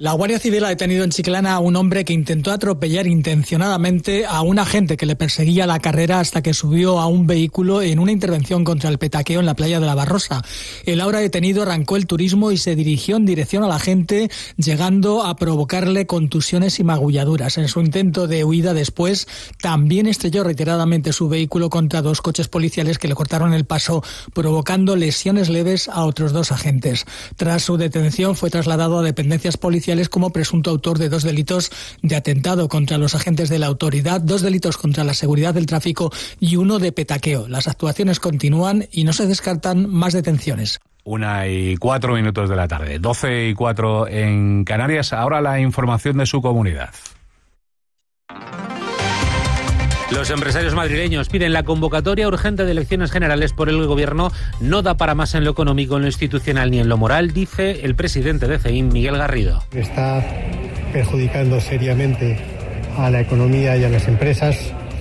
La Guardia Civil ha detenido en Chiclana a un hombre que intentó atropellar intencionadamente a un agente que le perseguía la carrera hasta que subió a un vehículo en una intervención contra el petaqueo en la playa de la Barrosa. El ahora detenido arrancó el turismo y se dirigió en dirección al agente, llegando a provocarle contusiones y magulladuras. En su intento de huida después, también estrelló reiteradamente su vehículo contra dos coches policiales que le cortaron el paso, provocando lesiones leves a otros dos agentes. Tras su detención, fue trasladado a dependencias policiales como presunto autor de 2 delitos de atentado contra los agentes de la autoridad, 2 delitos contra la seguridad del tráfico y 1 de petaqueo. Las actuaciones continúan y no se descartan más detenciones. 1:04 de la tarde, 12:04 en Canarias. Ahora la información de su comunidad. Los empresarios madrileños piden la convocatoria urgente de elecciones generales por el Gobierno. No da para más en lo económico, en lo institucional ni en lo moral, dice el presidente de CEIM, Miguel Garrido. Está perjudicando seriamente a la economía y a las empresas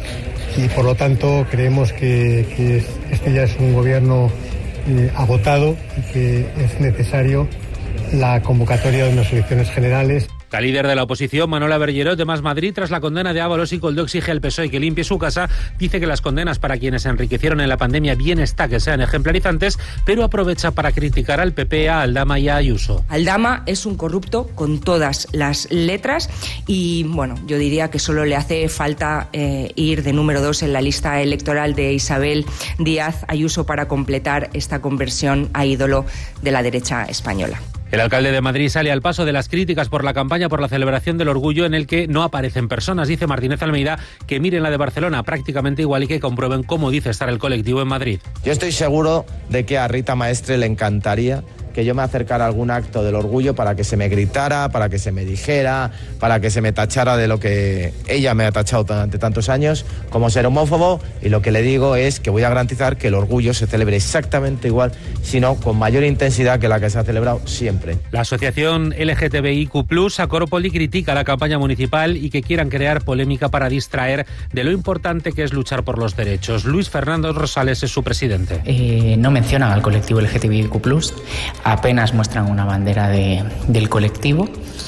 y por lo tanto creemos que este ya es un gobierno agotado y que es necesario la convocatoria de unas elecciones generales. La líder de la oposición, Manuela Bergerot, de Más Madrid, tras la condena de Ábalos y Coldo, exige al PSOE que limpie su casa. Dice que las condenas para quienes se enriquecieron en la pandemia bien está que sean ejemplarizantes, pero aprovecha para criticar al PP, a Aldama y a Ayuso. Aldama es un corrupto con todas las letras y, bueno, yo diría que solo le hace falta ir de número 2 en la lista electoral de Isabel Díaz Ayuso para completar esta conversión a ídolo de la derecha española. El alcalde de Madrid sale al paso de las críticas por la campaña por la celebración del orgullo en el que no aparecen personas. Dice Martínez Almeida que miren la de Barcelona prácticamente igual y que comprueben cómo dice estar el colectivo en Madrid. Yo estoy seguro de que a Rita Maestre le encantaría que yo me acercara a algún acto del orgullo para que se me gritara, para que se me dijera, para que se me tachara de lo que ella me ha tachado durante tantos años como ser homófobo, y lo que le digo es que voy a garantizar que el orgullo se celebre exactamente igual, sino con mayor intensidad que la que se ha celebrado siempre. La asociación LGTBIQ+, Acoropoli, critica la campaña municipal y que quieran crear polémica para distraer de lo importante que es luchar por los derechos. Luis Fernando Rosales es su presidente. No mencionan al colectivo LGTBIQ+, apenas muestran una bandera del colectivo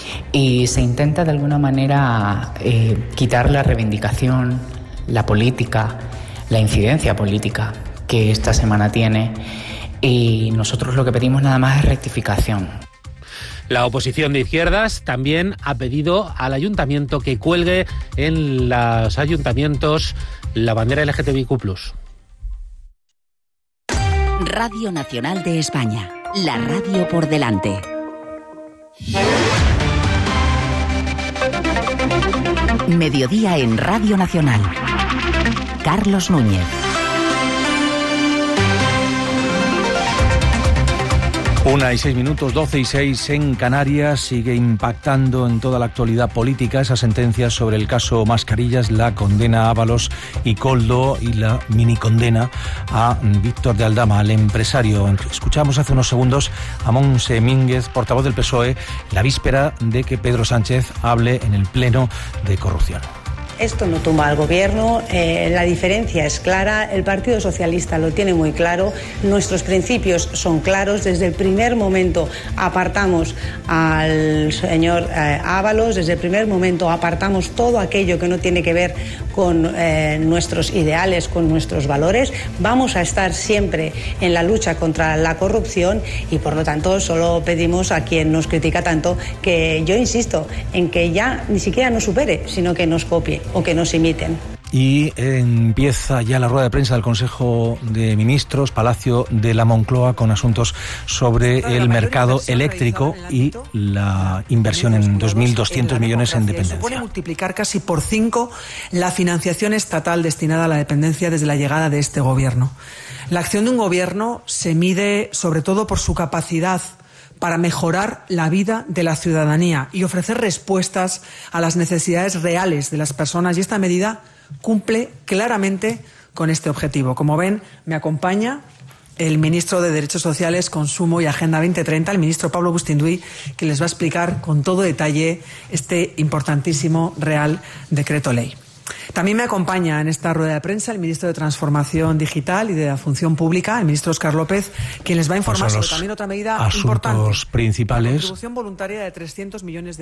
y se intenta de alguna manera quitar la reivindicación, la política, la incidencia política que esta semana tiene, y nosotros lo que pedimos nada más es rectificación. La oposición de izquierdas también ha pedido al ayuntamiento que cuelgue en los ayuntamientos la bandera LGTBIQ+. Radio Nacional de España. La radio por delante. Mediodía en Radio Nacional. Carlos Núñez. 1:06, 12:06 en Canarias. Sigue impactando en toda la actualidad política esa sentencia sobre el caso Mascarillas, la condena a Ábalos y Coldo y la mini condena a Víctor de Aldama, al empresario. Escuchamos hace unos segundos a Montse Mínguez, portavoz del PSOE, la víspera de que Pedro Sánchez hable en el Pleno de corrupción. Esto no tumba al gobierno, la diferencia es clara, el Partido Socialista lo tiene muy claro, nuestros principios son claros, desde el primer momento apartamos al señor Ábalos, desde el primer momento apartamos todo aquello que no tiene que ver con nuestros ideales, con nuestros valores, vamos a estar siempre en la lucha contra la corrupción y por lo tanto solo pedimos a quien nos critica tanto que yo insisto en que ya ni siquiera nos supere, sino que nos copie o que nos imiten. Y empieza ya la rueda de prensa del Consejo de Ministros, Palacio de la Moncloa, con asuntos sobre el mercado eléctrico y la inversión en 2.200 millones en dependencia. Supone multiplicar casi por 5 la financiación estatal destinada a la dependencia desde la llegada de este gobierno. La acción de un gobierno se mide sobre todo por su capacidad para mejorar la vida de la ciudadanía y ofrecer respuestas a las necesidades reales de las personas, y esta medida cumple claramente con este objetivo. Como ven, me acompaña el ministro de Derechos Sociales, Consumo y Agenda 2030, el ministro Pablo Bustinduy, que les va a explicar con todo detalle este importantísimo Real Decreto Ley. También me acompaña en esta rueda de prensa el ministro de Transformación Digital y de la Función Pública, el ministro Óscar López, quien les va a informar sobre también otra medida importante, principales. la contribución voluntaria de 300 millones de